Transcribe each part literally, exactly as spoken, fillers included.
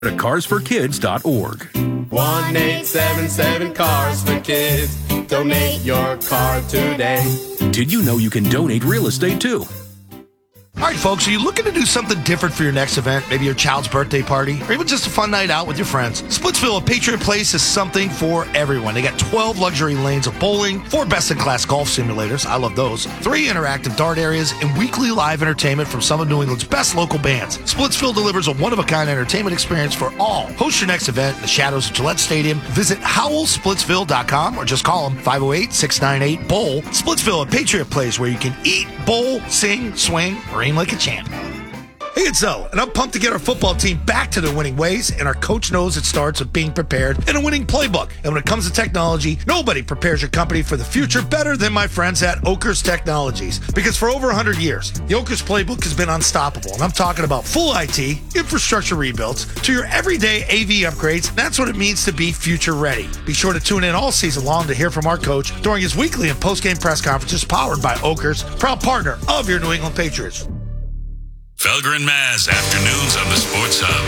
at cars for kids dot org. one eight seven seven Cars for Kids. Donate your car today. Did you know you can donate real estate too? All right, folks, are you looking to do something different for your next event? Maybe your child's birthday party, or even just a fun night out with your friends? Splitsville at Patriot Place is something for everyone. They got twelve luxury lanes of bowling, four best-in-class golf simulators, I love those, three interactive dart areas, and weekly live entertainment from some of New England's best local bands. Splitsville delivers a one-of-a-kind entertainment experience for all. Host your next event in the shadows of Gillette Stadium. Visit howell splitsville dot com or just call them five oh eight, six nine eight, B O W L. Splitsville at Patriot Place, where you can eat, bowl, sing, swing, or aim like a champ. Hey, it's Zoe, and I'm pumped to get our football team back to their winning ways, and our coach knows it starts with being prepared and a winning playbook. And when it comes to technology, nobody prepares your company for the future better than my friends at Okers Technologies. Because for over one hundred years, the Okers playbook has been unstoppable, and I'm talking about full I T, infrastructure rebuilds, to your everyday A V upgrades. That's what it means to be future ready. Be sure to tune in all season long to hear from our coach during his weekly and post-game press conferences powered by Okers, proud partner of your New England Patriots. Felger and Maz, afternoons on the Sports Hub.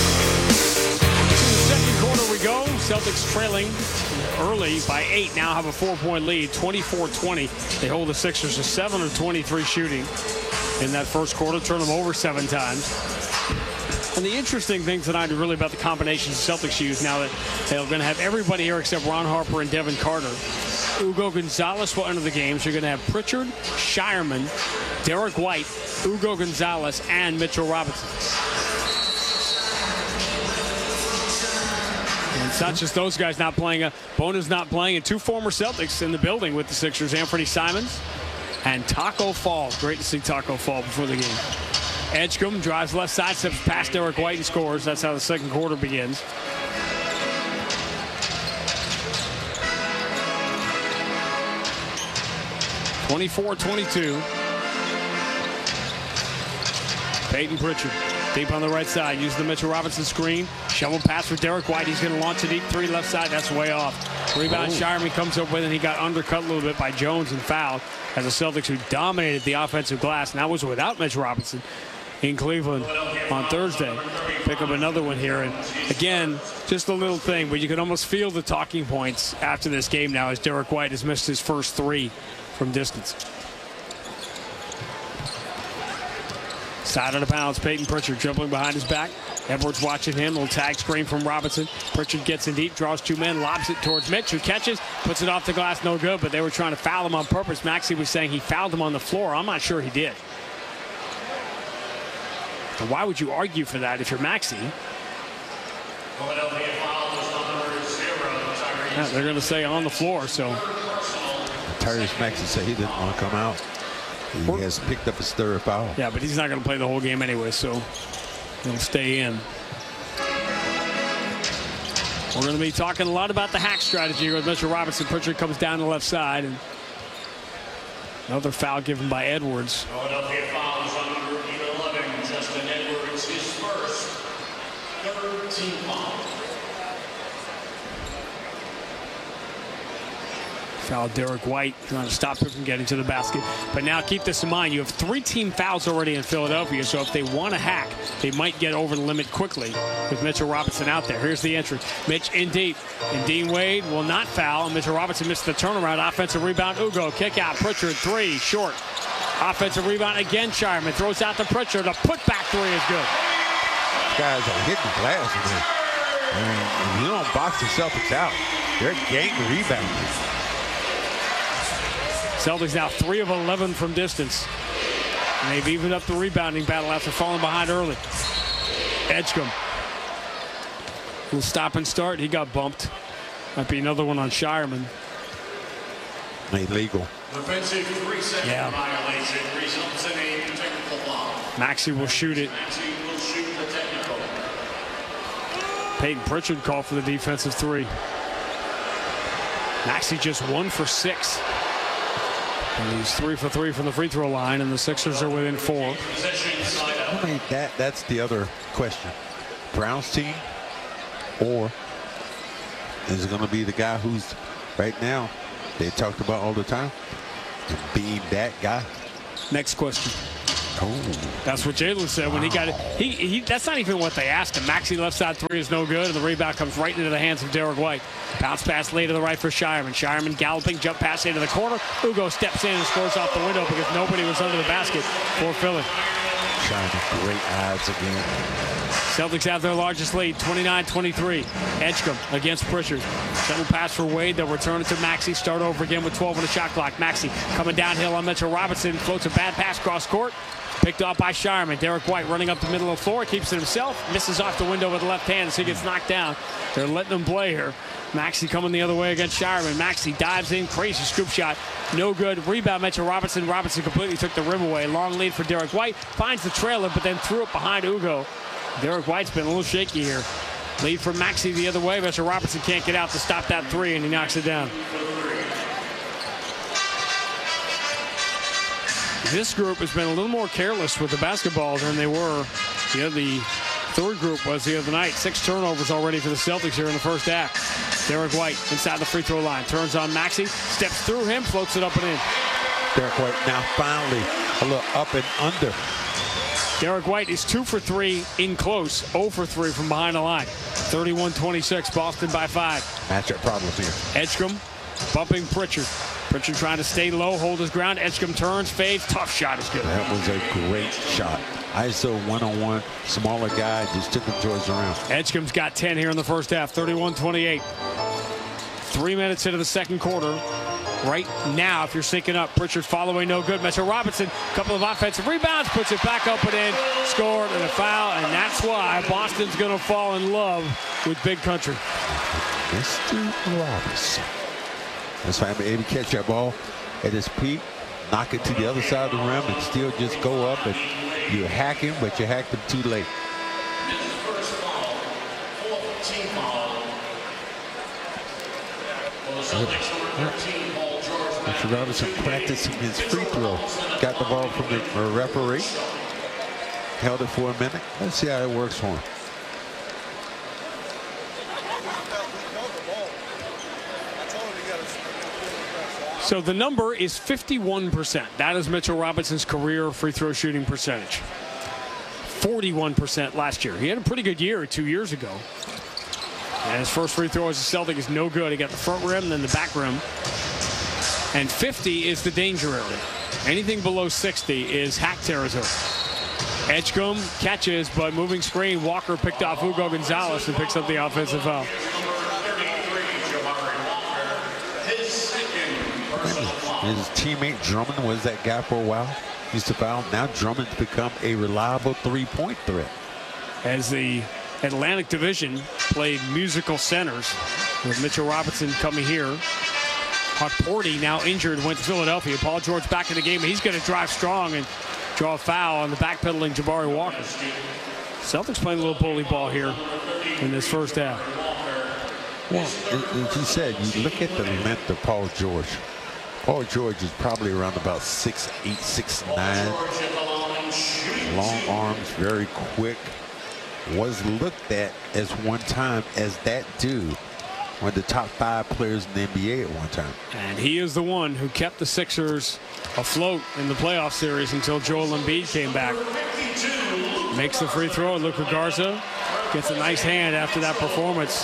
To the second quarter we go. Celtics trailing early by eight. Now have a four-point lead, twenty-four twenty. They hold the Sixers to seven of twenty-three shooting in that first quarter. Turn them over seven times. And the interesting thing tonight really about the combinations the Celtics use now that they're going to have everybody here except Ron Harper and Devin Carter. Ugo Gonzalez will enter the game. So you're going to have Pritchard, Shireman, Derek White, Ugo Gonzalez, and Mitchell Robinson. And it's not just those guys not playing. Uh, Bona's not playing, and two former Celtics in the building with the Sixers, Anthony Simons and Taco Fall. Great to see Taco Fall before the game. Edgecombe drives left side, steps past Derek White and scores. That's how the second quarter begins. twenty-four twenty-two. Peyton Pritchard deep on the right side. Uses the Mitchell Robinson screen. Shovel pass for Derek White. He's going to launch a deep three left side. That's way off. Rebound, Shireman comes up with it. And he got undercut a little bit by Jones and fouled as the Celtics, who dominated the offensive glass. And that was without Mitchell Robinson in Cleveland on Thursday. Pick up another one here. And again, just a little thing, but you can almost feel the talking points after this game now as Derek White has missed his first three from distance. Side of the bounce, Peyton Pritchard dribbling behind his back. Edwards watching him. Little tag screen from Robinson. Pritchard gets in deep, draws two men, lobs it towards Mitch, who catches, puts it off the glass, no good, but they were trying to foul him on purpose. Maxey was saying he fouled him on the floor. I'm not sure he did. And why would you argue for that if you're Maxey? Yeah, they're going to say on the floor, so. Tyrese Maxey said he didn't want to come out. He has picked up his third foul. Yeah, but he's not going to play the whole game anyway, so he'll stay in. We're going to be talking a lot about the hack strategy with Mitchell Robinson. Pritchard comes down the left side, and another foul given by Edwards. Philadelphia fouls on number eleven, Justin Edwards, his first, third team foul. Foul Derek White, trying to stop him from getting to the basket. But now keep this in mind, you have three team fouls already in Philadelphia, so if they want to hack, they might get over the limit quickly with Mitchell Robinson out there. Here's the entry. Mitch in deep. And Dean Wade will not foul. And Mitchell Robinson missed the turnaround. Offensive rebound, Ugo. Kick out, Pritchard, three, short. Offensive rebound again, Shireman throws out to Pritchard. A putback three is good. Guys are hitting glass in there. I mean, if you don't box the Celtics out, they're gang rebounders. Celtics now three of eleven from distance. And they've evened up the rebounding battle after falling behind early. Edgecombe. Will stop and start. He got bumped. Might be another one on Shireman. Illegal. Offensive three-second yeah. violation results in a technical foul. Maxey will shoot it. Maxey will shoot the technical. Peyton Pritchard called for the defensive three. Maxey just one for six. And he's three for three from the free throw line, and the Sixers are within four. I mean, that that's the other question. Brown's team, or is it going to be the guy who's right now they talked about all the time, being that guy? Next question. Oh. That's what Jalen said when he got it. He, he, that's not even what they asked him. Maxey left side three is no good, and the rebound comes right into the hands of Derek White. Bounce pass late to the right for Shireman. Shireman galloping, jump pass into the corner. Ugo steps in and scores off the window because nobody was under the basket for Philly. Shireman, great eyes again. Celtics have their largest lead, twenty-nine twenty-three. Edgecombe against Pritchard. Settle pass for Wade. They'll return it to Maxey. Start over again with twelve on the shot clock. Maxey coming downhill on Mitchell Robinson. Floats a bad pass cross court. Picked off by Shireman. Derek White running up the middle of the floor. Keeps it himself. Misses off the window with the left hand as he gets knocked down. They're letting him play here. Maxey coming the other way against Shireman. Maxey dives in. Crazy scoop shot. No good. Rebound Mitchell Robinson. Robinson completely took the rim away. Long lead for Derek White. Finds the trailer, but then threw it behind Ugo. Derek White's been a little shaky here. Lead for Maxey the other way. Mitchell Robinson can't get out to stop that three, and he knocks it down. This group has been a little more careless with the basketball than they were. You know, the third group was the other night. Six turnovers already for the Celtics here in the first half. Derek White inside the free throw line. Turns on Maxey. Steps through him. Floats it up and in. Derek White now finally a little up and under. Derek White is two for three in close. zero for three from behind the line. thirty-one twenty-six. Boston by five. Matchup problem here. Edgecombe bumping Pritchard. Pritchard trying to stay low, hold his ground. Edgecombe turns, fades. Tough shot is good. That was a great shot. I S O one-on-one, smaller guy, just took him towards the rim. Edgecombe's got ten here in the first half, thirty-one twenty-eight. Three minutes into the second quarter. Right now, if you're syncing up, Pritchard following no good. Mitchell Robinson, couple of offensive rebounds, puts it back up and in, scored and a foul, and that's why Boston's going to fall in love with Big Country. Mister Robinson. That's why I'm able to catch that ball at his peak, knock it to the other side of the rim, and still just go up. And you're hacking, but you hacked him too late. Mister Robinson practicing his free throw. Got the ball from the referee. Held it for a minute. Let's see how it works for him. So the number is fifty-one percent. That is Mitchell Robinson's career free throw shooting percentage. forty-one percent last year. He had a pretty good year two years ago. And his first free throw as a Celtic is no good. He got the front rim and then the back rim. And fifty is the danger area. Anything below sixty is hack territory. Edgecombe catches, but moving screen. Walker picked off Ugo Gonzalez and picks up the offensive foul. His teammate Drummond was that guy for a while. Used to foul. Now Drummond's become a reliable three-point threat. As the Atlantic Division played musical centers, with Mitchell Robinson coming here. Huck Porty now injured, went to Philadelphia. Paul George back in the game, and he's going to drive strong and draw a foul on the backpedaling Jabari Walker. Celtics playing a little bully ball here in this first half. Well, as you said, you look at the length of Paul George. Paul George is probably around about six eight, six nine. Long arms, very quick. Was looked at as one time as that dude. One of the top five players in the N B A at one time. And he is the one who kept the Sixers afloat in the playoff series until Joel Embiid came back. Makes the free throw. Luka Garza gets a nice hand after that performance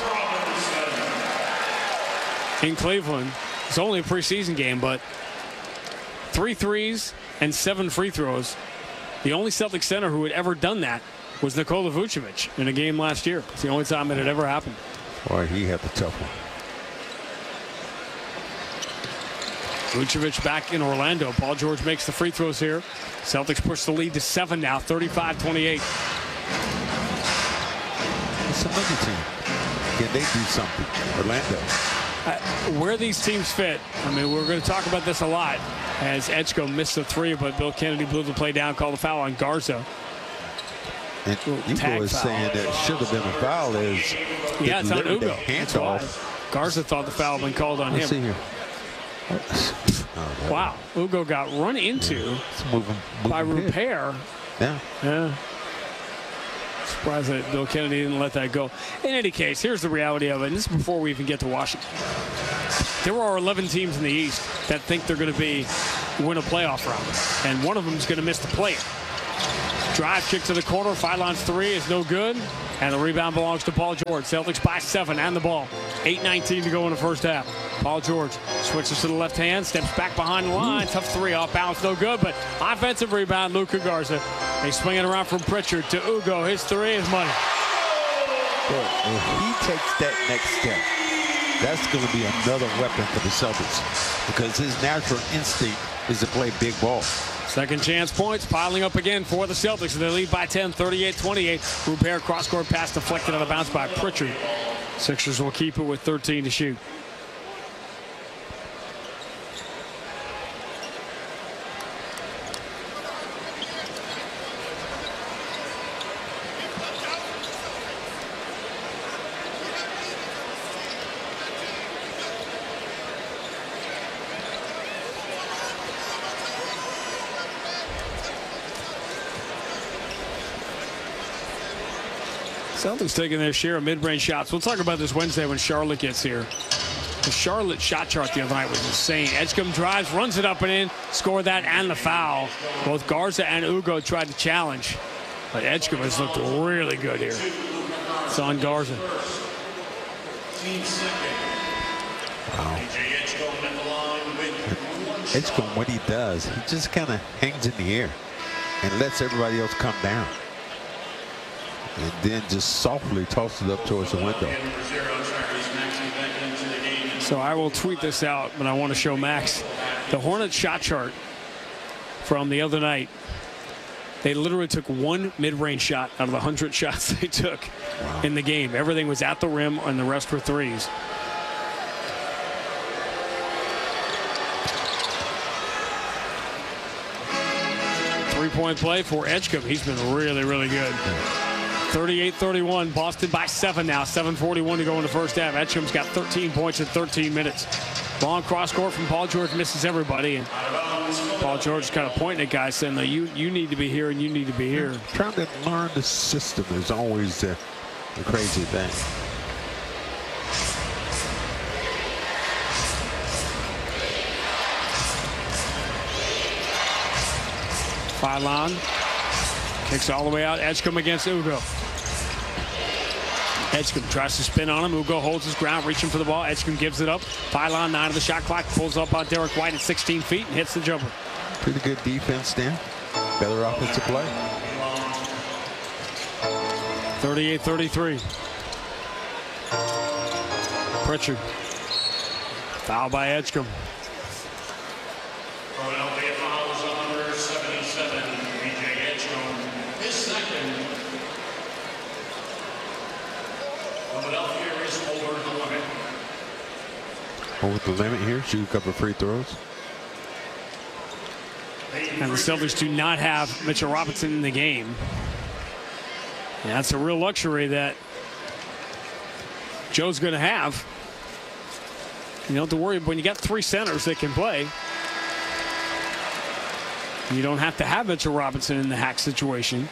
in Cleveland. It's only a preseason game, but three threes and seven free throws. The only Celtic center who had ever done that was Nikola Vucevic in a game last year. It's the only time it had ever happened. Boy, he had the tough one. Vucevic back in Orlando. Paul George makes the free throws here. Celtics push the lead to seven now, thirty-five twenty-eight. It's another team. Can they do something? Orlando. Uh, where these teams fit, I mean, we're going to talk about this a lot as Edgecombe missed the three, but Bill Kennedy blew the play down, called a foul on Garza. And Ugo is saying that should have been a foul. Is yeah, it's on Ugo. Hands off. Garza thought the foul had been called on Let's him. See here. Oh, wow, Ugo got run into yeah. moving, moving by Repair. Yeah. Yeah. Surprised that Bill Kennedy didn't let that go. In any case, here's the reality of it, and this is before we even get to Washington. There are eleven teams in the East that think they're going to be win a playoff round, and one of them is going to miss the play. Drive kick to the corner. Philon's three is no good. And the rebound belongs to Paul George. Celtics by seven and the ball. eight nineteen to go in the first half. Paul George switches to the left hand, steps back behind the line. Tough three off balance, no good. But offensive rebound, Luka Garza. They swing it around from Pritchard to Ugo. His three is money. But if he takes that next step, that's going to be another weapon for the Celtics because his natural instinct is to play big ball. Second chance points piling up again for the Celtics. They lead by ten, thirty-eight twenty-eight. Rupert cross-court pass deflected on a bounce by Pritchard. Sixers will keep it with thirteen to shoot. Celtics taking their share of mid-range shots. We'll talk about this Wednesday when Charlotte gets here. The Charlotte shot chart the other night was insane. Edgecombe drives, runs it up and in, scored that and the foul. Both Garza and Ugo tried to challenge, but Edgecombe has looked really good here. It's on Garza. Wow. Edgecombe, what he does, he just kind of hangs in the air and lets everybody else come down. And then just softly toss it up towards the window. So I will tweet this out, but I want to show Max the Hornets shot chart from the other night. They literally took one mid-range shot out of the one hundred shots they took wow. in the game. Everything was at the rim, and the rest were threes. Three-point play for Edgecombe. He's been really, really good. thirty-eight thirty-one, Boston by seven now. seven forty-one to go in the first half. Edgecombe's got thirteen points in thirteen minutes. Long cross court from Paul George, misses everybody. And Paul George is kind of pointing at guys saying, you, you need to be here and you need to be here. Trying to learn the system is always the, the crazy thing. Philon kicks all the way out. Edgecombe against Ugo. Edgecombe tries to spin on him. Ugo holds his ground, reaching for the ball. Edgecombe gives it up. Philon, nine of the shot clock, pulls up on Derek White at sixteen feet and hits the jumper. Pretty good defense there. Better offensive play. thirty-eight thirty-three. Pritchard. Foul by Edgecombe. Philadelphia fouls on number seventy-seven, B J Edgecombe. His second. Philadelphia is over the limit. Over the limit here. Shoot a couple of free throws. And the Celtics do not have Mitchell Robinson in the game. And that's a real luxury that Joe's going to have. You don't have to worry when you got three centers that can play. You don't have to have Mitchell Robinson in the hack situation.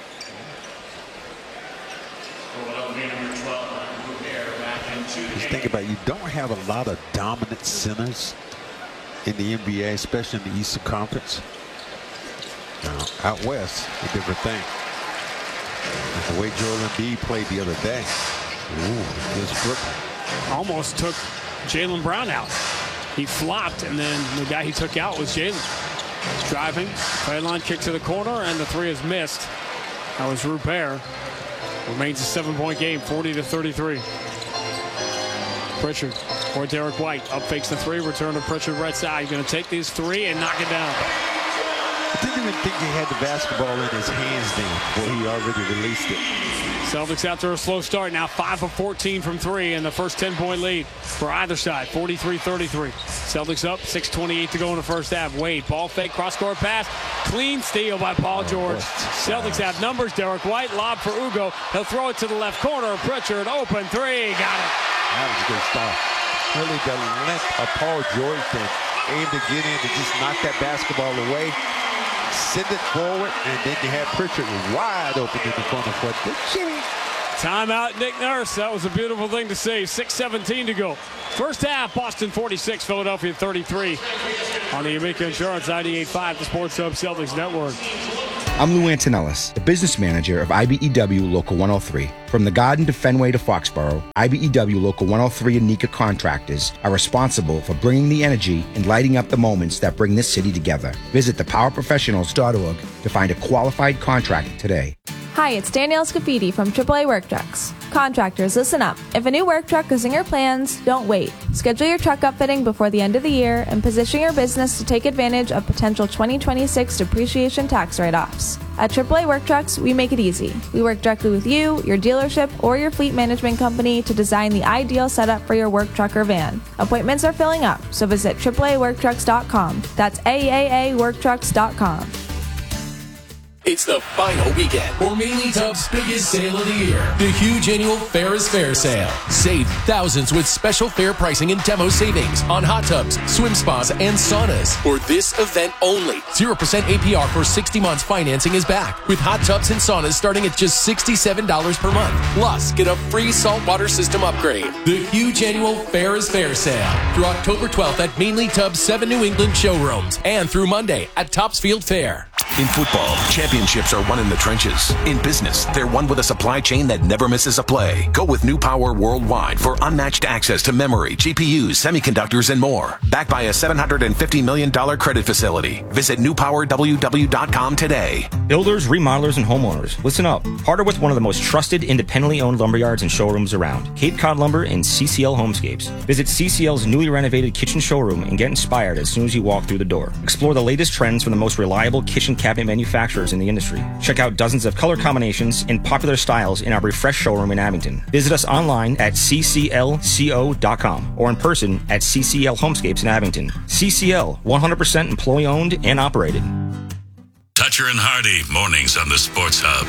Just think about it, you don't have a lot of dominant centers in the N B A, especially in the Eastern Conference. Now, out west, a different thing. And the way Joel Embiid played the other day, ooh, against Brooklyn. Almost took Jaylen Brown out. He flopped, and then the guy he took out was Jaylen. Driving, Philon kick to the corner, and the three is missed. That was Rupert. Remains a seven-point game, forty to thirty-three. Pritchard or Derek White up fakes the three, return to Pritchard right side. He's going to take these three and knock it down. I didn't even think he had the basketball in his hands then before he already released it. Celtics after a slow start now five of fourteen from three and the first ten-point lead for either side, forty-three thirty-three. Celtics up, six twenty-eight to go in the first half. Wade, ball fake, cross-court pass, clean steal by Paul George. Celtics have numbers. Derek White, lob for Ugo. He'll throw it to the left corner. Pritchard, open three, got it. That was a good start. Really the length of Paul George and aim to get in and just knock that basketball away. Send it forward, and then you have Pritchard wide open in the front of foot. Timeout, Nick Nurse. That was a beautiful thing to see. six seventeen to go. First half, Boston forty-six, Philadelphia thirty-three. On the Amica Insurance ninety-eight point five, the Sports Hub Celtics Network. I'm Lou Antonellis, the business manager of I B E W Local one oh three. From the Garden to Fenway to Foxborough, I B E W Local one oh three and Nika contractors are responsible for bringing the energy and lighting up the moments that bring this city together. Visit the power professionals dot org to find a qualified contractor today. Hi, it's Danielle Scafidi from triple A Work Trucks. Contractors, listen up. If a new work truck is in your plans, don't wait. Schedule your truck upfitting before the end of the year and position your business to take advantage of potential twenty twenty-six depreciation tax write-offs. At triple A Work Trucks, we make it easy. We work directly with you, your dealership, or your fleet management company to design the ideal setup for your work truck or van. Appointments are filling up, so visit triple A work trucks dot com. That's A A A work trucks dot com. It's the final weekend for Mainly Tub's biggest sale of the year. The huge annual Fair is Fair sale. Save thousands with special fair pricing and demo savings on hot tubs, swim spas, and saunas. For this event only, zero percent A P R for sixty months financing is back. With hot tubs and saunas starting at just sixty-seven dollars per month. Plus, get a free saltwater system upgrade. The huge annual Fair is Fair sale. Through October twelfth at Mainly Tub's seven New England showrooms. And through Monday at Topsfield Fair. In football, championships are won in the trenches. In business, they're won with a supply chain that never misses a play. Go with New Power Worldwide for unmatched access to memory, G P Us, semiconductors, and more. Backed by a seven hundred fifty million dollars credit facility. Visit new power w w dot com today. Builders, remodelers, and homeowners, listen up. Partner with one of the most trusted, independently owned lumberyards and showrooms around. Cape Cod Lumber and C C L Homescapes. Visit C C L's newly renovated kitchen showroom and get inspired as soon as you walk through the door. Explore the latest trends from the most reliable kitchen cabinet manufacturers in the industry. Check out dozens of color combinations and popular styles in our refreshed showroom in Abington. Visit us online at c c l co dot com or in person at C C L Homescapes in Abington. C C L, one hundred percent employee owned and operated. Toucher and Hardy, mornings on the Sports Hub.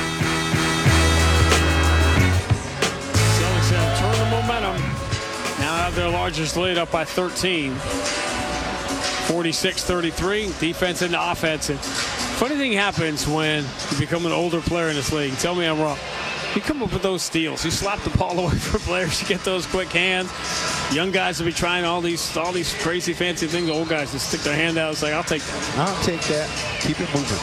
Celtics have turned the momentum. Now have their largest lead up by thirteen. forty-six thirty-three, defense into offense. And funny thing happens when you become an older player in this league. Tell me I'm wrong. You come up with those steals. You slap the ball away from players. You get those quick hands. Young guys will be trying all these all these crazy fancy things. Old guys just stick their hand out and say, I'll take that. I'll take that. Keep it moving.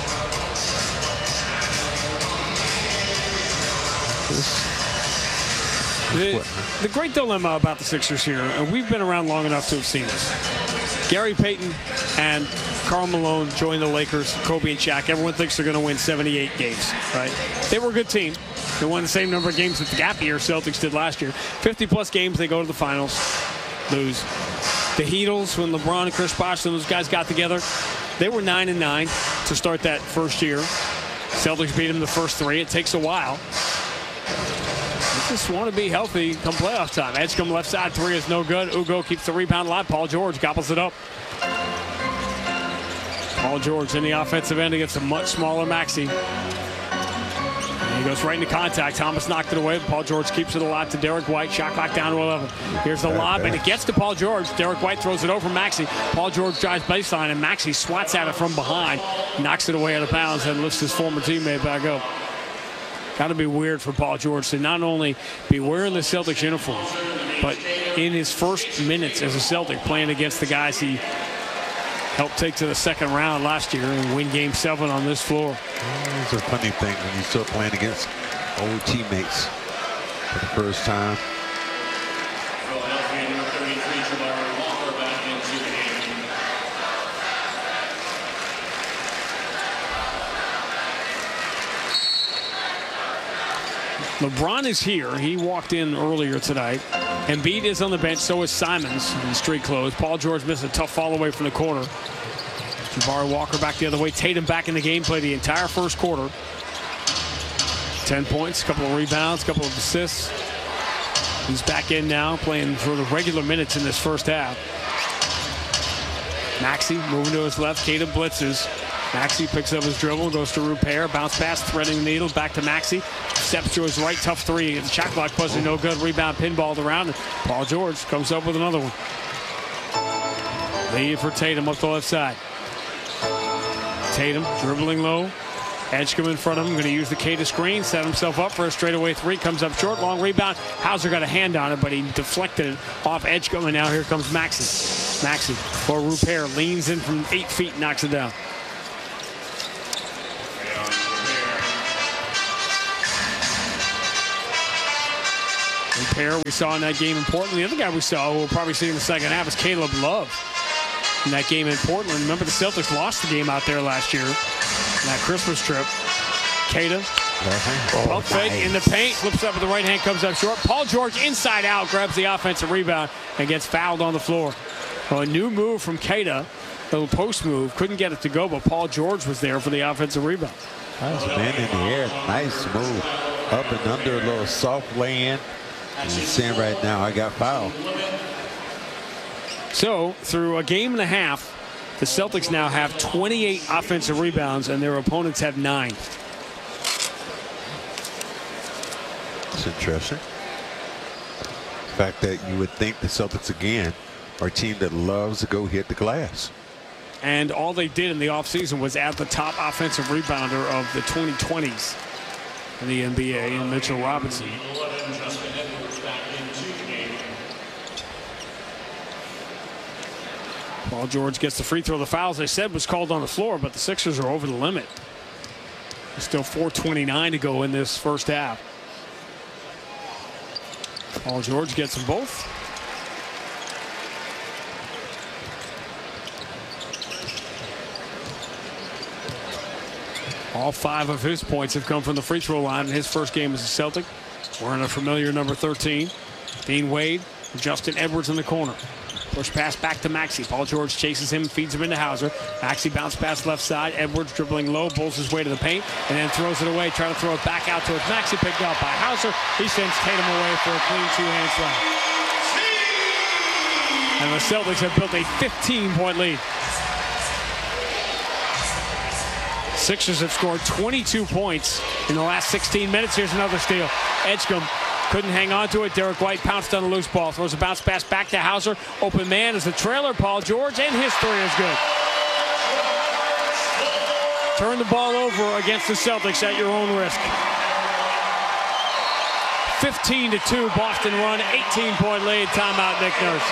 The, the great dilemma about the Sixers here, and we've been around long enough to have seen this. Gary Payton and Karl Malone join the Lakers, Kobe and Shaq. Everyone thinks they're going to win seventy-eight games, right? They were a good team. They won the same number of games that the gap year Celtics did last year. fifty-plus games, they go to the finals, lose. The Heatles, when LeBron and Chris Bosh and those guys got together, they were nine and nine to start that first year. Celtics beat them the first three. It takes a while. Just want to be healthy come playoff time. Edgecombe left side three is no good. Ugo keeps the rebound alive. Paul George gobbles it up. Paul George in the offensive end against a much smaller Maxey. And he goes right into contact. Thomas knocked it away. Paul George keeps it alive to Derek White. Shot clock down to eleven. Here's the lob, and it gets to Paul George. Derek White throws it over Maxey. Paul George drives baseline, and Maxey swats at it from behind. Knocks it away out of bounds and lifts his former teammate back up. Got to be weird for Paul George to not only be wearing the Celtics uniform, but in his first minutes as a Celtic playing against the guys he helped take to the second round last year and win game seven on this floor. Well, it's a funny thing when you start playing against old teammates for the first time. LeBron is here. He walked in earlier tonight. Embiid is on the bench. So is Simons in street clothes. Paul George missed a tough fall away from the corner. Jabari Walker back the other way. Tatum back in the game. Played the entire first quarter. Ten points, a couple of rebounds, a couple of assists. He's back in now, playing for the regular minutes in this first half. Maxey moving to his left. Tatum blitzes. Maxey picks up his dribble, goes to Rupert, bounce pass, threading the needle, back to Maxey. Steps to his right, tough three. The shot clock buzzing, no good. Rebound, pinballed around. And Paul George comes up with another one. Lead for Tatum up the left side. Tatum dribbling low. Edgecombe in front of him, going to use the K to screen, set himself up for a straightaway three. Comes up short, long rebound. Hauser got a hand on it, but he deflected it off Edgecombe, and now here comes Maxey. Maxey for Rupert, leans in from eight feet, knocks it down. pair we saw in that game in Portland. The other guy we saw, who we'll probably see in the second half, is Caleb Love in that game in Portland. Remember, the Celtics lost the game out there last year in that Christmas trip. Queta, oh, pump fake nice. in the paint, flips up with the right hand, comes up short. Paul George inside out, grabs the offensive rebound and gets fouled on the floor. Well, a new move from Queta, a little post move, couldn't get it to go, but Paul George was there for the offensive rebound. Nice man in the air, nice move. Up and under, a little soft lay-in. And he's saying right now, I got fouled. So, through a game and a half, the Celtics now have twenty-eight offensive rebounds, and their opponents have nine. That's interesting. The fact that you would think the Celtics, again, are a team that loves to go hit the glass. And all they did in the offseason was add the top offensive rebounder of the twenty twenties in the N B A, in Mitchell Robinson. Paul George gets the free throw. The foul, as I said, was called on the floor, but the Sixers are over the limit. There's still four twenty-nine to go in this first half. Paul George gets them both. All five of his points have come from the free throw line in his first game as a Celtic. Wearing a familiar number thirteen. Dean Wade, Justin Edwards in the corner. Push pass back to Maxey. Paul George chases him, feeds him into Hauser. Maxey bounce pass left side. Edwards dribbling low, bowls his way to the paint, and then throws it away, trying to throw it back out towards Maxey. Picked up by Hauser. He sends Tatum away for a clean two-hand slam. And the Celtics have built a fifteen-point lead. Sixers have scored twenty-two points in the last sixteen minutes. Here's another steal. Edgecombe couldn't hang on to it. Derek White pounced on a loose ball. Throws a bounce pass back to Hauser. Open man is the trailer, Paul George, and his three is good. Turn the ball over against the Celtics at your own risk. fifteen to two, Boston run, eighteen-point lead. Timeout, Nick Nurse.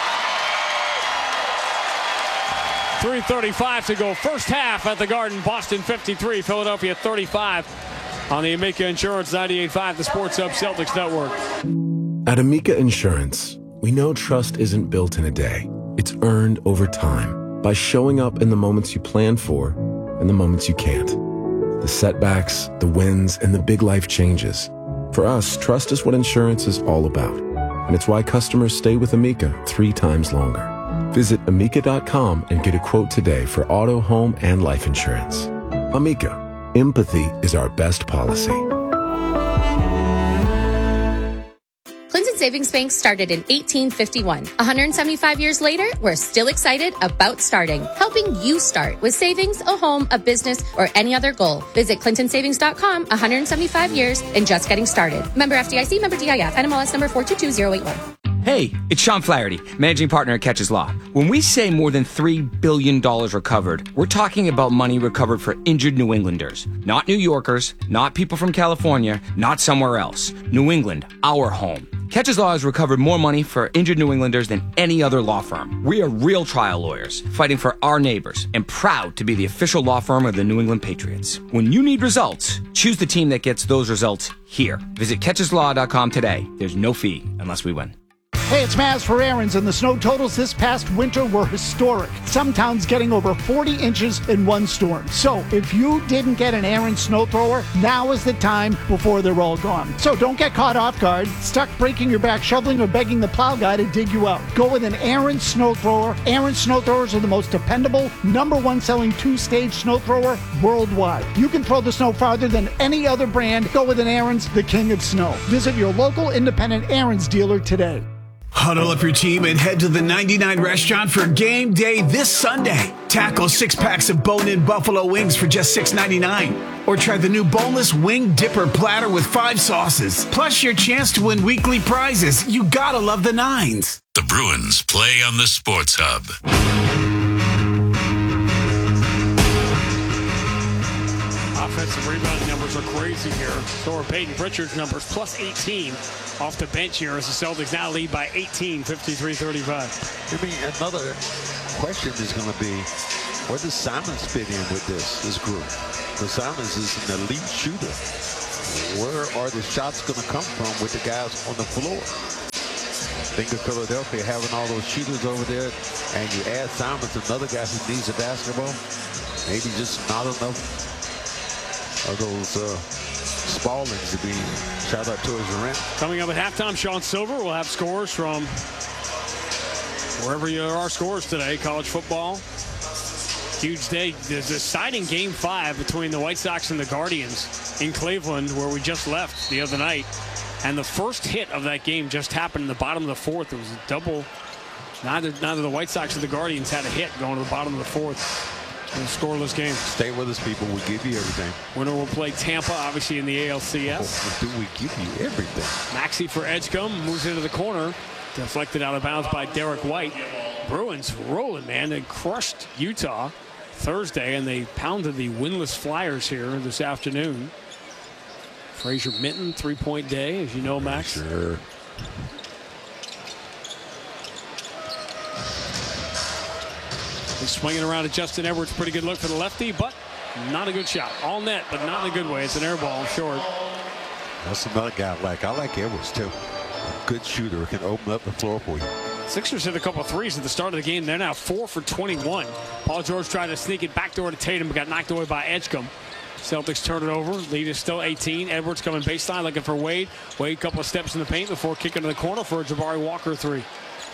three thirty-five to go. First half at the Garden. Boston fifty-three, Philadelphia thirty-five. On the Amica Insurance ninety-eight point five, the Sports Hub Celtics Network. At Amica Insurance, we know trust isn't built in a day. It's earned over time by showing up in the moments you plan for and the moments you can't. The setbacks, the wins, and the big life changes. For us, trust is what insurance is all about. And it's why customers stay with Amica three times longer. Visit amica dot com and get a quote today for auto, home, and life insurance. Amica. Empathy is our best policy. Clinton Savings Bank started in eighteen fifty-one. one hundred seventy-five years later, we're still excited about starting, helping you start with savings, a home, a business, or any other goal. Visit clinton savings dot com, one hundred seventy-five years and just getting started. Member F D I C, member D I F, N M L S number four two two zero eight one. Hey, it's Sean Flaherty, managing partner at Catches Law. When we say more than three billion dollars recovered, we're talking about money recovered for injured New Englanders. Not New Yorkers, not people from California, not somewhere else. New England, our home. Catches Law has recovered more money for injured New Englanders than any other law firm. We are real trial lawyers, fighting for our neighbors, and proud to be the official law firm of the New England Patriots. When you need results, choose the team that gets those results here. Visit catches law dot com today. There's no fee unless we win. Hey, it's Maz for Aaron's, and the snow totals this past winter were historic. Some towns getting over forty inches in one storm. So if you didn't get an Aaron's snow thrower, now is the time before they're all gone. So don't get caught off guard, stuck breaking your back shoveling or begging the plow guy to dig you out. Go with an Aaron's snow thrower. Aaron's snow throwers are the most dependable, number one selling two-stage snow thrower worldwide. You can throw the snow farther than any other brand. Go with an Aaron's, the king of snow. Visit your local independent Aaron's dealer today. Huddle up your team and head to the ninety-nine restaurant for game day this Sunday. Tackle six packs of bone-in buffalo wings for just six ninety-nine. Or try the new boneless wing dipper platter with five sauces. Plus your chance to win weekly prizes. You gotta love the nines. The Bruins play on the Sports Hub. Offensive rebounding numbers are crazy here. So are Peyton Pritchard's numbers, plus eighteen off the bench here as the Celtics now lead by eighteen, fifty-three thirty-five. I mean, another question is going to be, where does Simons fit in with this, this group? Because Simons is an elite shooter. where are the shots going to come from with the guys on the floor? Think of Philadelphia having all those shooters over there, and you add Simons, another guy who needs a basketball. Maybe just not enough of those uh, Spaldings to be shot up towards the rim. Coming up at halftime, Sean Silver will have scores from wherever there are scores today. College football. Huge day. There's a exciting game five between the White Sox and the Guardians in Cleveland, where we just left the other night. And the first hit of that game just happened in the bottom of the fourth. It was a double. Neither, neither the White Sox or the Guardians had a hit going to the bottom of the fourth. In a scoreless game. Stay with us, people. We give you everything. Winner will play Tampa, obviously, in the A L C S. Oh, do we give you everything? Maxey for Edgecombe moves into the corner. Deflected out of bounds by Derek White. Bruins rolling, man. They crushed Utah Thursday, and they pounded the winless Flyers here this afternoon. Fraser Minton, three-point day, as you know, Max. Sure. He's swinging around at Justin Edwards. Pretty good look for the lefty, but not a good shot. All net, but not in a good way. It's an air ball short. That's another guy I like. I like Edwards, too. A good shooter, can open up the floor for you. Sixers hit a couple threes at the start of the game. They're now four for twenty-one. Paul George tried to sneak it backdoor to Tatum, but got knocked away by Edgecombe. Celtics turn it over. Lead is still eighteen. Edwards coming baseline, looking for Wade. Wade, a couple of steps in the paint before kicking to the corner for a Jabari Walker three.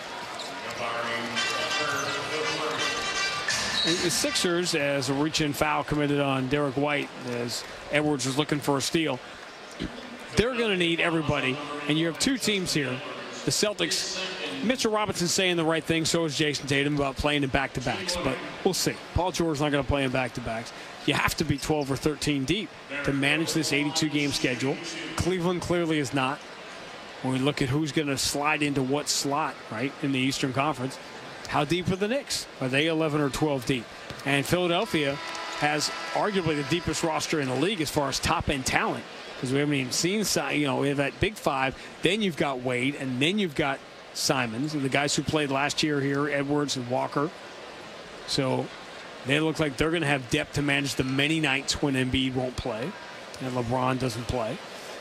The Sixers, as a reach-in foul committed on Derek White, as Edwards was looking for a steal. They're going to need everybody, and you have two teams here. The Celtics, Mitchell Robinson saying the right thing, so is Jason Tatum about playing in back-to-backs, but we'll see. Paul George's not going to play in back-to-backs. You have to be twelve or thirteen deep to manage this eighty-two game schedule. Cleveland clearly is not. When we look at who's going to slide into what slot, right, in the Eastern Conference, how deep are the Knicks? Are they eleven or twelve deep? And Philadelphia has arguably the deepest roster in the league as far as top-end talent, because we haven't even seen, you know, we have that big five. Then you've got Wade, and then you've got Simons, and the guys who played last year here, Edwards and Walker. So they look like they're going to have depth to manage the many nights when Embiid won't play and LeBron doesn't play.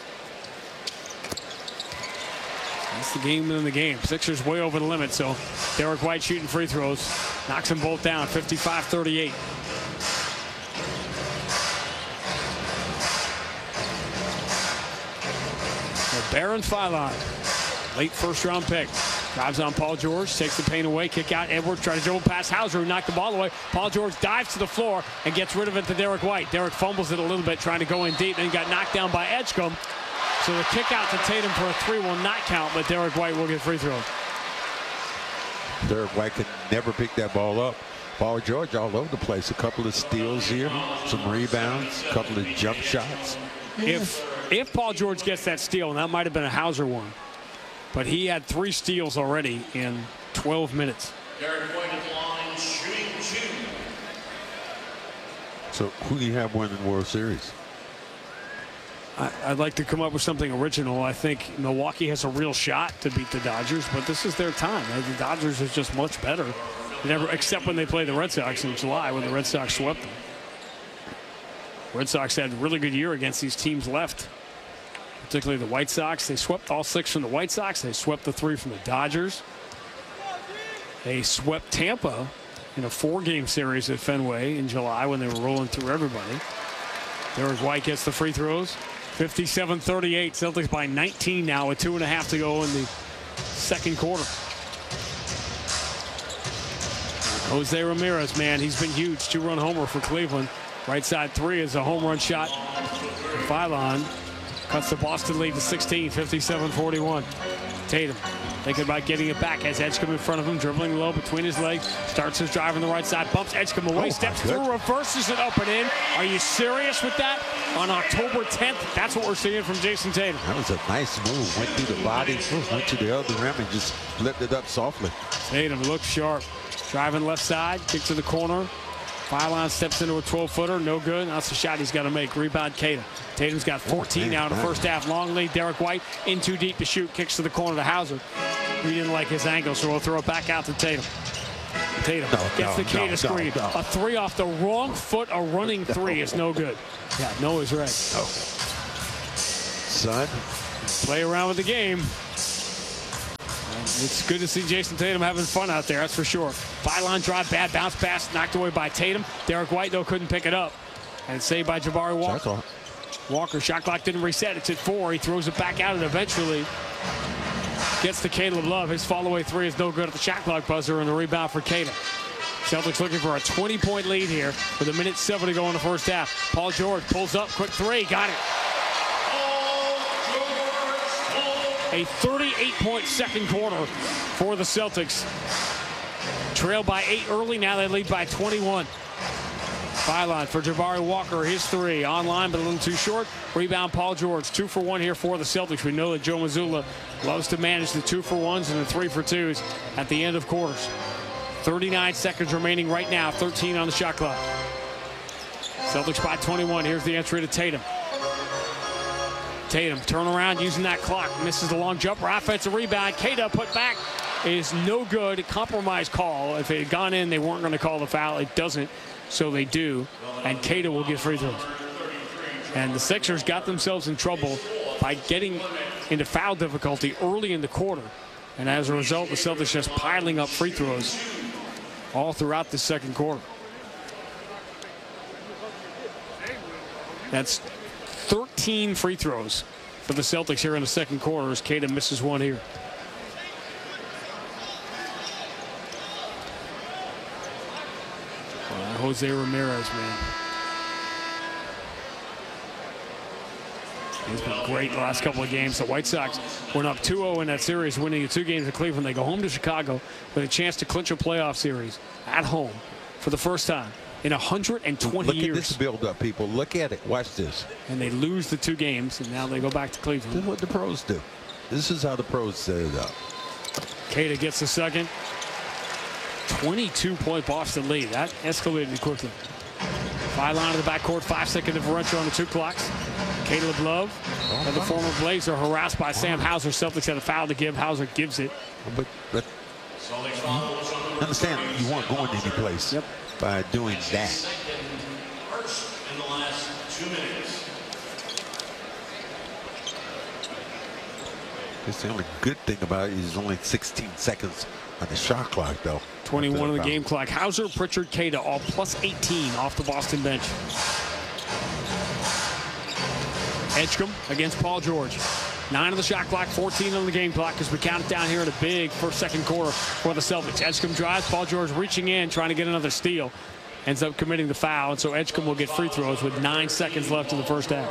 That's the game in the game. Sixers way over the limit, so Derek White shooting free throws. Knocks them both down, fifty-five thirty-eight. Baron Philon, late first round pick. Drives on Paul George, takes the paint away, kick out Edwards, try to dribble past Hauser, who knocked the ball away. Paul George dives to the floor and gets rid of it to Derek White. Derek fumbles it a little bit, trying to go in deep, then got knocked down by Edgecombe. So the kick out to Tatum for a three will not count, but Derek White will get free throws. Derek White can never pick that ball up. Paul George all over the place. A couple of steals here, some rebounds, a couple of jump shots. If if Paul George gets that steal, and that might have been a Hauser one, but he had three steals already in twelve minutes. Derek White at the line, shooting two. So who do you have winning the World Series? I, I'd like to come up with something original. I think Milwaukee has a real shot to beat the Dodgers, but this is their time. The Dodgers is just much better, never, except when they play the Red Sox in July when the Red Sox swept them. Red Sox had a really good year against these teams left, particularly the White Sox. They swept all six from the White Sox. They swept the three from the Dodgers. They swept Tampa in a four-game series at Fenway in July when they were rolling through everybody. Derek White gets the free throws. fifty-seven thirty-eight. Celtics by nineteen now with two and a half to go in the second quarter. Jose Ramirez, man, he's been huge. Two-run homer for Cleveland. Right side three is a home run shot. Philon cuts the Boston lead to sixteen, fifty-seven forty-one. Tatum thinking about getting it back. Has Edgecombe in front of him, dribbling low between his legs. Starts his drive on the right side, bumps Edgecombe away, oh, steps through, reverses it up and in. Are you serious with that? On October tenth, that's what we're seeing from Jason Tatum. That was a nice move. Went through the body, went to the other rim, and just flipped it up softly. Tatum looks sharp. Driving left side, kick to the corner. Philon steps into a twelve-footer, no good. That's the shot he's got to make. Rebound, Tatum. Tatum's got fourteen now in the first half. Long lead, Derek White in too deep to shoot. Kicks to the corner to Hauser. He didn't like his angle, so we'll throw it back out to Tatum. Tatum no, gets no, the K no, to screen. No, no. A three off the wrong foot, a running three is no good. Yeah, Noah's right. No. son. Play around with the game. It's good to see Jason Tatum having fun out there, that's for sure. Byline drive, bad bounce pass, knocked away by Tatum. Derek White, though, couldn't pick it up. And saved by Jabari Walker. Shot clock. Walker, shot clock didn't reset. It's at four. He throws it back out and eventually gets to Caleb Love. His fall-away three is no good at the shot clock buzzer, and the rebound for Caleb. Celtics looking for a twenty-point lead here with a minute seven to go in the first half. Paul George pulls up, quick three, got it. A thirty-eight point second quarter for the Celtics. Trail by eight early, now they lead by twenty-one. Byline for Jabari Walker, his three. Online, but a little too short. Rebound, Paul George. Two for one here for the Celtics. We know that Joe Mazzulla loves to manage the two for ones and the three for twos at the end of quarters. thirty-nine seconds remaining right now. thirteen on the shot clock. Celtics by twenty-one. Here's the entry to Tatum. Tatum, turn around using that clock. Misses the long jumper. Offensive rebound. Queta put back is no good. Compromise call. If it had gone in, they weren't going to call the foul. It doesn't, so they do. And Queta will get free throws. And the Sixers got themselves in trouble by getting into foul difficulty early in the quarter. And as a result, the Celtics just piling up free throws all throughout the second quarter. That's thirteen free throws for the Celtics here in the second quarter as Queta misses one here. Uh, Jose Ramirez, man. He's been great the last couple of games. The White Sox went up two oh in that series, winning the two games in Cleveland. They go home to Chicago with a chance to clinch a playoff series at home for the first time in one hundred twenty Look years. Look at this build-up, people. Look at it. Watch this. And they lose the two games, and now they go back to Cleveland. This is what the pros do. This is how the pros set it up. Queta gets the second. twenty-two point Boston lead. That escalated quickly. Five line of the backcourt, five-second differential on the two clocks. Caleb Love, oh, and the former Blazer, harassed by Sam Hauser. Celtics had a foul to give. Hauser gives it. But, but understand, you weren't going any place yep. by doing that. In the last two minutes. It's the only good thing about it is only sixteen seconds on the shot clock, though. twenty-one on the game clock. Hauser, Pritchard, Queta, all plus eighteen off the Boston bench. Edgecombe against Paul George. Nine on the shot clock, fourteen on the game clock as we count it down here in a big first second quarter for the Celtics. Edgecombe drives, Paul George reaching in, trying to get another steal. Ends up committing the foul, and so Edgecombe will get free throws with nine seconds left in the first half.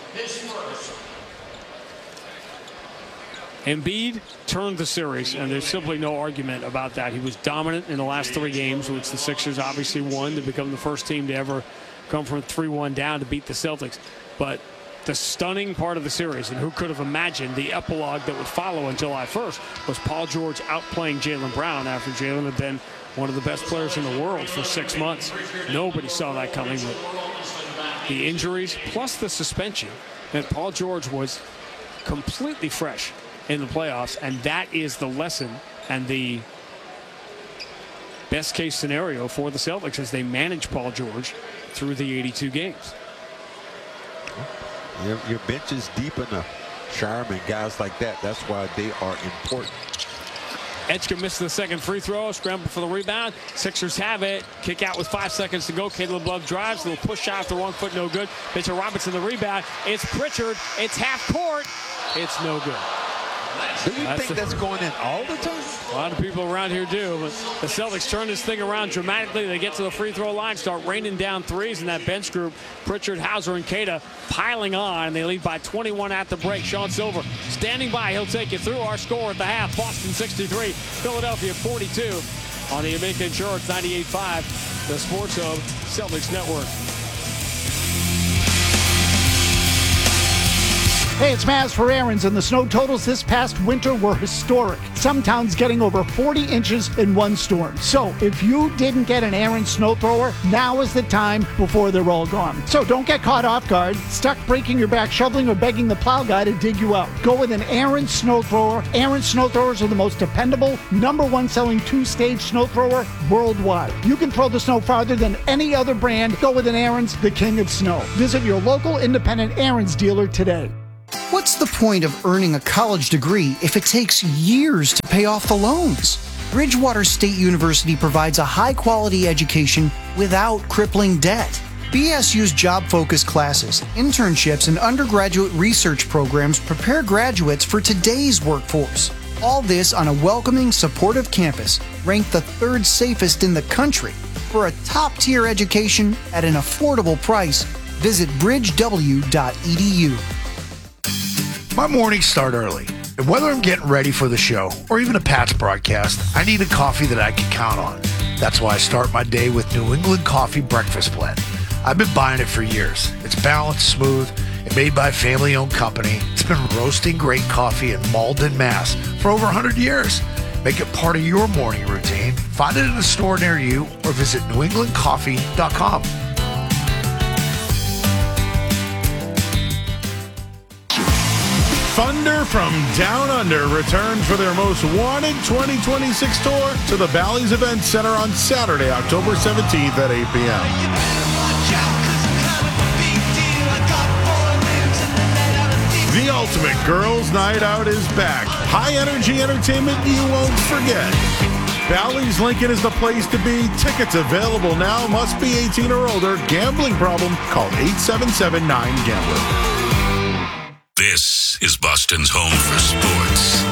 Embiid turned the series, and there's simply no argument about that. He was dominant in the last three games, which the Sixers obviously won to become the first team to ever come from three one down to beat the Celtics. But the stunning part of the series, and who could have imagined the epilogue that would follow on July first, was Paul George outplaying Jaylen Brown after Jaylen had been one of the best players in the world for six months. Nobody saw that coming. But the injuries plus the suspension meant Paul George was completely fresh in the playoffs, and that is the lesson and the best case scenario for the Celtics as they manage Paul George through the eighty-two games. Your, your bench is deep enough. Sharman, guys like that, that's why they are important. Edgecombe missed the second free throw, scramble for the rebound. Sixers have it. Kick out with five seconds to go. Caleb Love drives, little push shot off the wrong foot, no good. Mitchell Robinson the rebound. It's Pritchard. It's half court. It's no good. Do you that's think that's going in all the time? A lot of people around here do, but the Celtics turn this thing around dramatically. They get to the free throw line, start raining down threes, and that bench group, Pritchard, Hauser, and Queta, piling on, and they lead by twenty-one at the break. Sean Silver standing by. He'll take you through our score at the half. Boston sixty-three, Philadelphia forty-two on the Amica Insurance ninety-eight point five, the Sports Hub Celtics Network. Hey, it's Maz for Aaron's, and the snow totals this past winter were historic. Some towns getting over forty inches in one storm. So if you didn't get an Aaron's snow thrower, now is the time before they're all gone. So don't get caught off guard, stuck breaking your back shoveling or begging the plow guy to dig you out. Go with an Aaron's snow thrower. Aaron's snow throwers are the most dependable, number one selling two-stage snow thrower worldwide. You can throw the snow farther than any other brand. Go with an Aaron's, the king of snow. Visit your local independent Aaron's dealer today. What's the point of earning a college degree if it takes years to pay off the loans? Bridgewater State University provides a high-quality education without crippling debt. B S U's job-focused classes, internships, and undergraduate research programs prepare graduates for today's workforce. All this on a welcoming, supportive campus, ranked the third safest in the country. For a top-tier education at an affordable price, visit bridge w dot e d u. My mornings start early, and whether I'm getting ready for the show or even a Pats broadcast, I need a coffee that I can count on. That's why I start my day with New England Coffee Breakfast Blend. I've been buying it for years. It's balanced, smooth, and made by a family-owned company. It's been roasting great coffee in Malden, Mass for over one hundred years. Make it part of your morning routine. Find it in a store near you or visit new england coffee dot com. Thunder from Down Under returns for their most wanted twenty twenty-six tour to the Bally's Event Center on Saturday, October seventeenth at eight p.m. The ultimate girls' night out is back. High-energy entertainment you won't forget. Bally's Lincoln is the place to be. Tickets available now. Must be eighteen or older. Gambling problem? Call eight seven seven nine gambler. This is Boston's home for sports.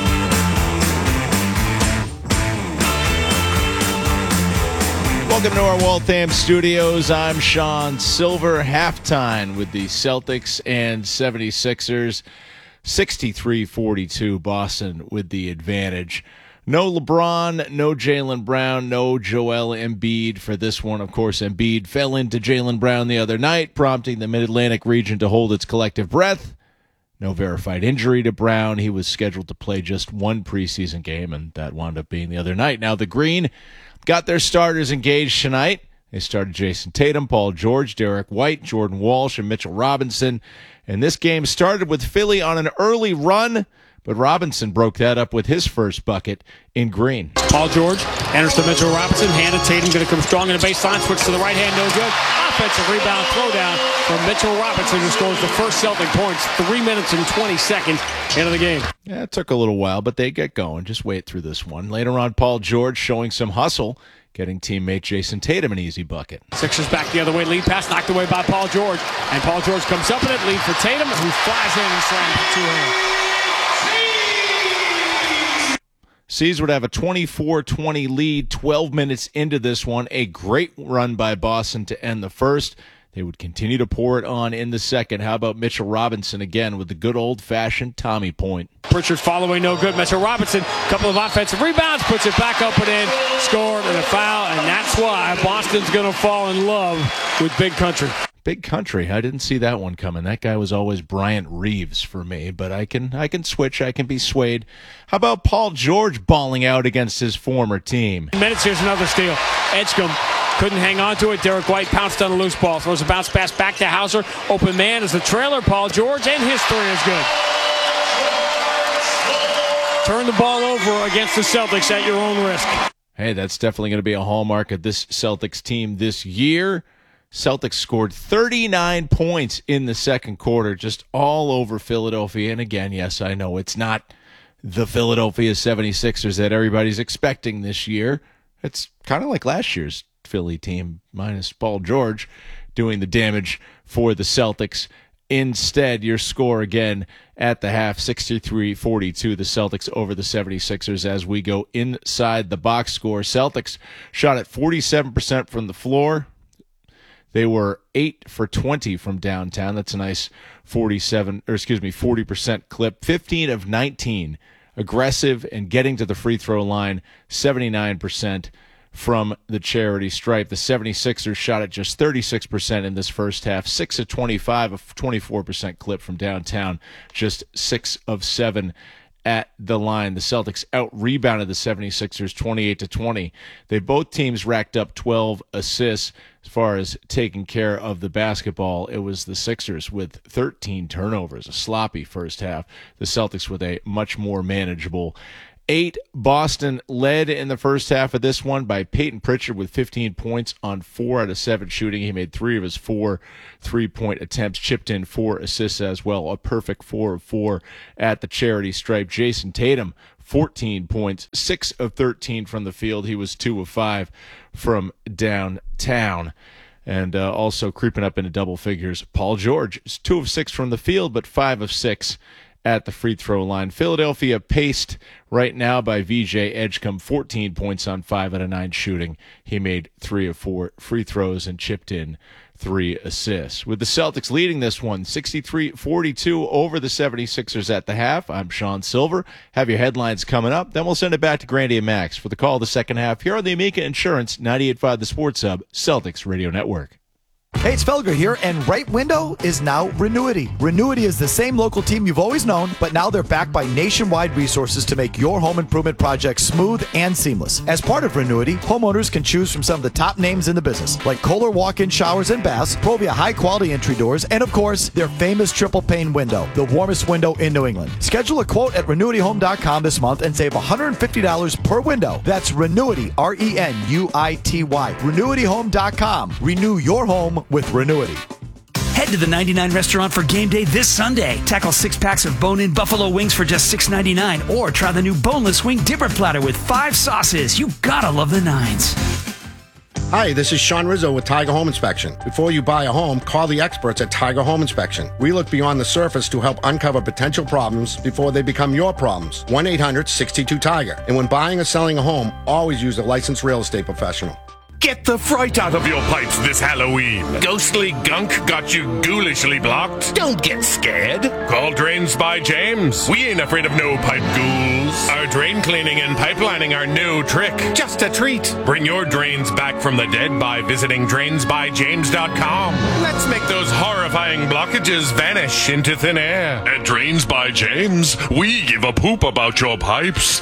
Welcome to our Waltham Studios. I'm Sean Silver. Halftime with the Celtics and seventy-sixers. sixty-three forty-two, Boston with the advantage. No LeBron, no Jaylen Brown, no Joel Embiid for this one. Of course, Embiid fell into Jaylen Brown the other night, prompting the Mid-Atlantic region to hold its collective breath. No verified injury to Brown. He was scheduled to play just one preseason game, and that wound up being the other night. Now, the Green got their starters engaged tonight. They started Jason Tatum, Paul George, Derek White, Jordan Walsh, and Mitchell Robinson. And this game started with Philly on an early run, but Robinson broke that up with his first bucket in Green. Paul George enters to Mitchell Robinson. Handed Tatum, going to come strong in the baseline. Switch to the right hand, no good. Offensive rebound, throwdown from Mitchell Robinson, who scores the first Celtic points three minutes and twenty seconds into the game. Yeah, it took a little while, but they get going. Just wait through this one. Later on, Paul George showing some hustle, getting teammate Jason Tatum an easy bucket. Sixers back the other way. Lead pass knocked away by Paul George. And Paul George comes up in it. Lead for Tatum, who flies in and slams for two hands. C's would have a twenty-four twenty lead twelve minutes into this one. A great run by Boston to end the first. They would continue to pour it on in the second. How about Mitchell Robinson again with the good old-fashioned Tommy point? Pritchard following, no good. Mitchell Robinson, couple of offensive rebounds, puts it back up and in, scored and a foul, and that's why Boston's going to fall in love with Big Country. Big Country. I didn't see that one coming. That guy was always Bryant Reeves for me, but I can I can switch. I can be swayed. How about Paul George balling out against his former team? Minutes, here's another steal. Edgecombe couldn't hang on to it. Derek White pounced on a loose ball. Throws a bounce pass back to Hauser. Open man is the trailer. Paul George, and his three is good. Turn the ball over against the Celtics at your own risk. Hey, that's definitely going to be a hallmark of this Celtics team this year. Celtics scored thirty-nine points in the second quarter, just all over Philadelphia. And again, yes, I know it's not the Philadelphia seventy-sixers that everybody's expecting this year. It's kind of like last year's Philly team, minus Paul George doing the damage for the Celtics. Instead, your score again at the half, sixty-three forty-two, the Celtics over the seventy-sixers as we go inside the box score. Celtics shot at forty-seven percent from the floor. They were eight for twenty from downtown. That's a nice forty-seven, or excuse me, forty percent clip. fifteen of nineteen aggressive and getting to the free throw line, seventy-nine percent from the charity stripe. The seventy-sixers shot at just thirty-six percent in this first half, six of twenty-five, a twenty-four percent clip from downtown, just six of seven at the line. The Celtics out-rebounded the seventy-sixers twenty-eight to twenty. They both teams racked up twelve assists. As far as taking care of the basketball, it was the Sixers with thirteen turnovers, a sloppy first half. The Celtics with a much more manageable eight. Boston led in the first half of this one by Peyton Pritchard with fifteen points on four out of seven shooting. He made three of his four three-point attempts, chipped in four assists as well. A perfect four of four at the charity stripe. Jason Tatum, fourteen points, six of thirteen from the field. He was two of five from downtown. And uh, also creeping up into double figures, Paul George is two of six from the field, but five of six at the free throw line. Philadelphia paced right now by V J Edgecombe, fourteen points on five out of nine shooting. He made three of four free throws and chipped in three assists. With the Celtics leading this one, sixty-three forty-two over the seventy-sixers at the half. I'm Sean Silver. Have your headlines coming up. Then we'll send it back to Grandy and Max for the call of the second half here on the Amica Insurance ninety-eight point five The Sports Hub, Celtics Radio Network. Hey, it's Felger here, and Right Window is now Renuity. Renuity is the same local team you've always known, but now they're backed by nationwide resources to make your home improvement project smooth and seamless. As part of Renuity, homeowners can choose from some of the top names in the business, like Kohler walk-in showers and baths, Provia high-quality entry doors, and of course, their famous triple-pane window, the warmest window in New England. Schedule a quote at renuity home dot com this month and save one hundred fifty dollars per window. That's Renuity, R E N U I T Y, renuity home dot com. Renew your home with Renuity. Head to the ninety-nine restaurant for game day this Sunday. Tackle six packs of bone-in buffalo wings for just six ninety-nine, or try the new boneless wing dipper platter with five sauces. You gotta love the nines. Hi, this is Sean Rizzo with Tiger Home Inspection. Before you buy a home, call the experts at Tiger Home Inspection. We look beyond the surface to help uncover potential problems before they become your problems. one eight hundred sixty-two tiger. And when buying or selling a home, always use a licensed real estate professional. Get the fright out of your pipes this Halloween. Ghostly gunk got you ghoulishly blocked? Don't get scared. Call Drains by James. We ain't afraid of no pipe ghouls. Our drain cleaning and pipelining are no trick. Just a treat. Bring your drains back from the dead by visiting drains by james dot com. Let's make those horrifying blockages vanish into thin air. At Drains by James, we give a poop about your pipes.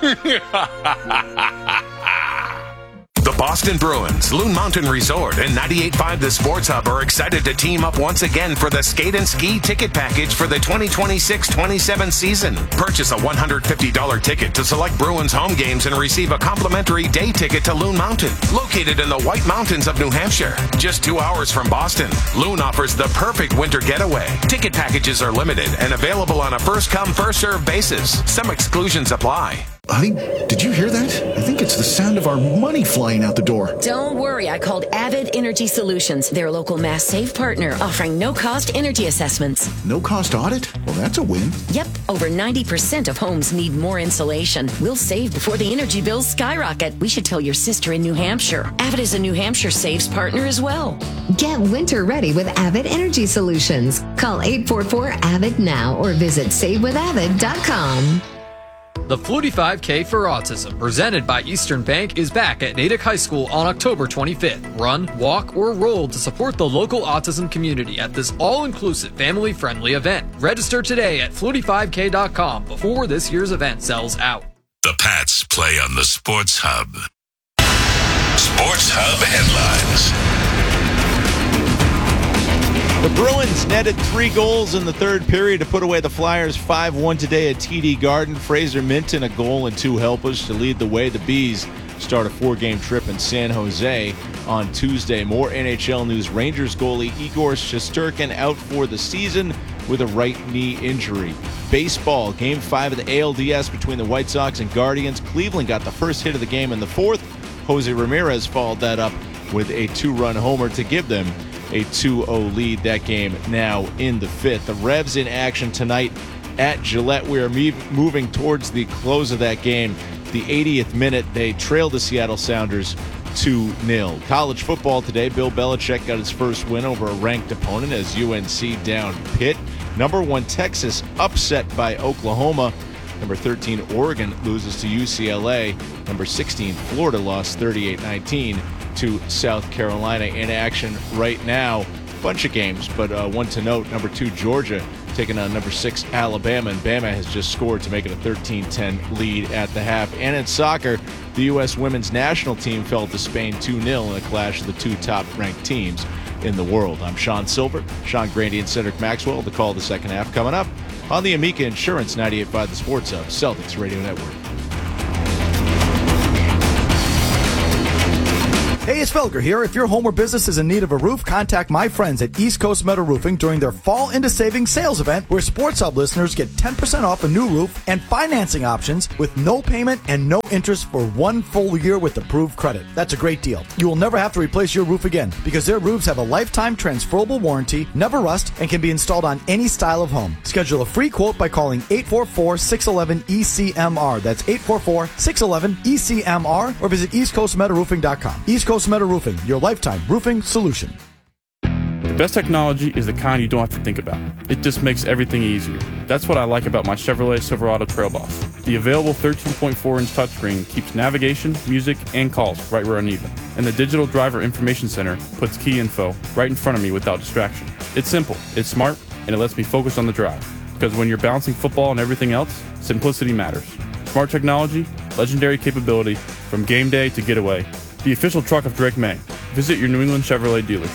The Boston Bruins, Loon Mountain Resort, and ninety-eight point five The Sports Hub are excited to team up once again for the Skate and Ski ticket package for the twenty twenty-six twenty-seven season. Purchase a one hundred fifty dollars ticket to select Bruins home games and receive a complimentary day ticket to Loon Mountain, located in the White Mountains of New Hampshire. Just two hours from Boston, Loon offers the perfect winter getaway. Ticket packages are limited and available on a first-come, first-served basis. Some exclusions apply. Honey, did you hear that? I think it's the sound of our money flying out the door. Don't worry, I called Avid Energy Solutions, their local Mass Save partner, offering no-cost energy assessments. No-cost audit? Well, that's a win. Yep, over ninety percent of homes need more insulation. We'll save before the energy bills skyrocket. We should tell your sister in New Hampshire. Avid is a New Hampshire Saves partner as well. Get winter ready with Avid Energy Solutions. Call eight four four AVID now or visit save with avid dot com. The Flutie five K for Autism, presented by Eastern Bank, is back at Natick High School on October twenty-fifth. Run, walk, or roll to support the local autism community at this all-inclusive, family-friendly event. Register today at flutie five k dot com before this year's event sells out. The Pats play on the Sports Hub. Sports Hub headlines. The Bruins netted three goals in the third period to put away the Flyers five one today at T D Garden. Fraser Minton, a goal and two helpers to lead the way. The Bees start a four-game trip in San Jose on Tuesday. More N H L news. Rangers goalie Igor Shesterkin out for the season with a right knee injury. Baseball, Game five of the A L D S between the White Sox and Guardians. Cleveland got the first hit of the game in the fourth. Jose Ramirez followed that up with a two-run homer to give them a two oh lead. That game now in the fifth. The Revs in action tonight at Gillette. We are moving towards the close of that game. The eightieth minute, they trailed the Seattle Sounders two nil. College football today, Bill Belichick got his first win over a ranked opponent as U N C down Pitt. Number one Texas upset by Oklahoma. Number thirteen Oregon loses to U C L A. Number sixteen Florida lost thirty-eight nineteen to South Carolina. In action right now, bunch of games, but uh, one to note, number two Georgia taking on number six Alabama, and Bama has just scored to make it a thirteen ten lead at the half. And in soccer, the U S women's national team fell to Spain two nil in a clash of the two top-ranked teams in the world. I'm Sean Silver, Sean Grandy and Cedric Maxwell. The call of the second half coming up on the Amica Insurance ninety-eight point five The Sports Hub, Celtics Radio Network. Chris Felger here. If your home or business is in need of a roof, contact my friends at East Coast Metal Roofing during their Fall Into Savings sales event, where Sports Hub listeners get ten percent off a new roof and financing options with no payment and no interest for one full year with approved credit. That's a great deal. You will never have to replace your roof again because their roofs have a lifetime transferable warranty, never rust, and can be installed on any style of home. Schedule a free quote by calling eight four four, six one one, E C M R. That's eight four four, six one one, E C M R or visit east coast metal roofing dot com. East Coast Metal Roofing, your lifetime roofing solution. The best technology is the kind you don't have to think about. It just makes everything easier. That's what I like about my Chevrolet Silverado Trail Boss. The available thirteen point four inch touchscreen keeps navigation, music, and calls right where I need them. And the Digital Driver Information Center puts key info right in front of me without distraction. It's simple, it's smart, and it lets me focus on the drive. Because when you're balancing football and everything else, simplicity matters. Smart technology, legendary capability, from game day to getaway. The official truck of Drake May. Visit your New England Chevrolet dealers.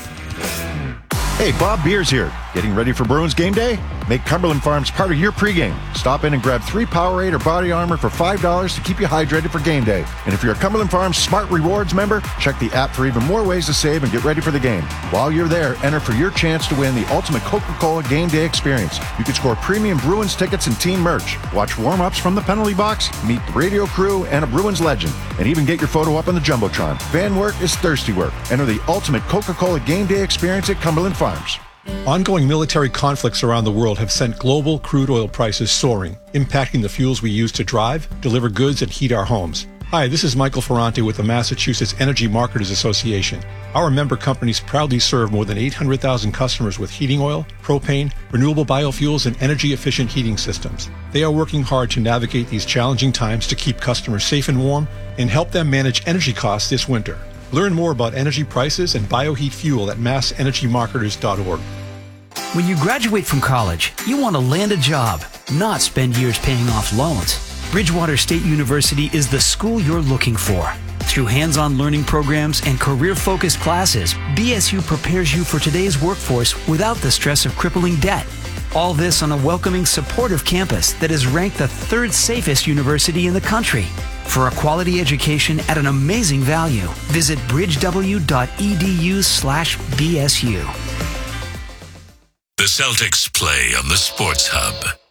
Hey, Bob Beers here. Getting ready for Bruins game day? Make Cumberland Farms part of your pregame. Stop in and grab three Powerade or Body Armor for five dollars to keep you hydrated for game day. And if you're a Cumberland Farms Smart Rewards member, check the app for even more ways to save and get ready for the game. While you're there, enter for your chance to win the ultimate Coca-Cola game day experience. You can score premium Bruins tickets and team merch, watch warm-ups from the penalty box, meet the radio crew and a Bruins legend, and even get your photo up on the Jumbotron. Fan work is thirsty work. Enter the ultimate Coca-Cola game day experience at Cumberland Farms. Ongoing military conflicts around the world have sent global crude oil prices soaring, impacting the fuels we use to drive, deliver goods, and heat our homes. Hi, this is Michael Ferranti with the Massachusetts Energy Marketers Association. Our member companies proudly serve more than eight hundred thousand customers with heating oil, propane, renewable biofuels, and energy-efficient heating systems. They are working hard to navigate these challenging times to keep customers safe and warm and help them manage energy costs this winter. Learn more about energy prices and bioheat fuel at mass energy marketers dot org. When you graduate from college, you want to land a job, not spend years paying off loans. Bridgewater State University is the school you're looking for. Through hands-on learning programs and career-focused classes, B S U prepares you for today's workforce without the stress of crippling debt. All this on a welcoming, supportive campus that is ranked the third safest university in the country. For a quality education at an amazing value, visit bridgew.edu slash BSU. The Celtics play on the Sports Hub.